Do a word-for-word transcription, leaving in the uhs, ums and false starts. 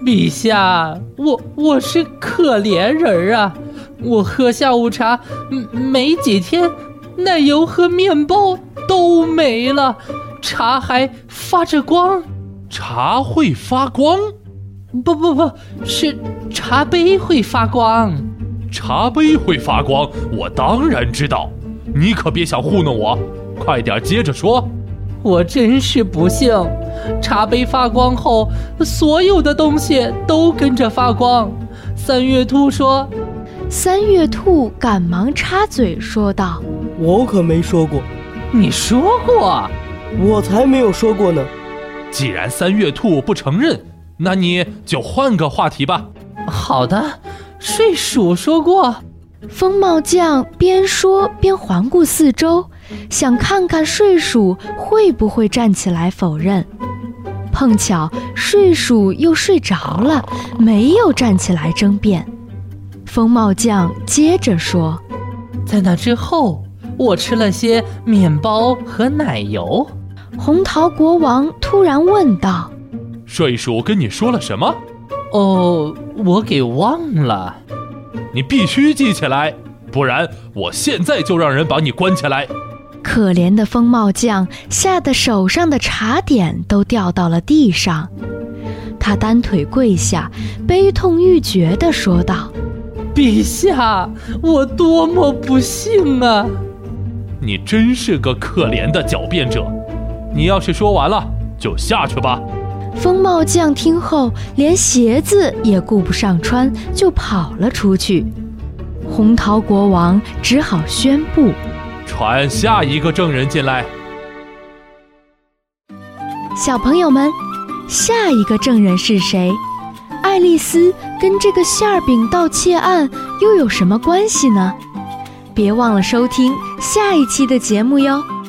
陛下，我我是可怜人啊，我喝下午茶没几天，奶油和面包都没了，茶还发着光。 茶会发光？ 不不不，是茶杯会发光。 茶杯会发光，我当然知道，你可别想糊弄我，快点接着说。 我真是不幸，茶杯发光后，所有的东西都跟着发光。三月兔说。 三月兔赶忙插嘴说道： 我可没说过。 你说过。 我才没有说过呢。 既然三月兔不承认，那你就换个话题吧。 好的，睡鼠说过。 风帽匠边说边环顾四周，想看看睡鼠会不会站起来否认。碰巧睡鼠又睡着了，没有站起来争辩。风帽匠接着说： 在那之后，我吃了些面包和奶油。 红桃国王突然问道： 睡鼠跟你说了什么？ 哦，我给忘了。 你必须记起来，不然我现在就让人把你关起来。 可怜的风帽匠吓得手上的茶点都掉到了地上，他单腿跪下，悲痛欲绝地说道： 陛下，我多么不幸啊！ 你真是个可怜的狡辩者，你要是说完了就下去吧。 风帽匠听后连鞋子也顾不上穿，就跑了出去。红桃国王只好宣布： 传下一个证人进来。 小朋友们，下一个证人是谁？爱丽丝跟这个馅饼盗窃案又有什么关系呢？别忘了收听下一期的节目哟。